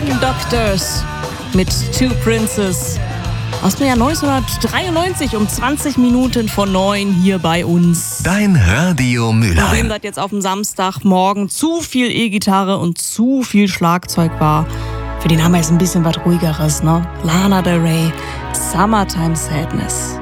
Spin Doctors mit Two Princes aus dem Jahr 1993 um 20 Minuten vor 9 hier bei uns. Dein Radio Mülheim. Wem das jetzt auf dem Samstagmorgen zu viel E-Gitarre und zu viel Schlagzeug war, für den haben wir jetzt ein bisschen was Ruhigeres, ne? Lana Del Rey, Summertime Sadness.